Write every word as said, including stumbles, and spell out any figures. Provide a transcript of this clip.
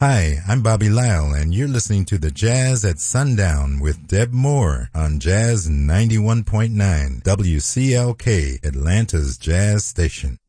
Hi, I'm Bobby Lyle, and you're listening to the Jazz at Sundown with Deb Moore on Jazz ninety-one point nine W C L K, Atlanta's Jazz Station.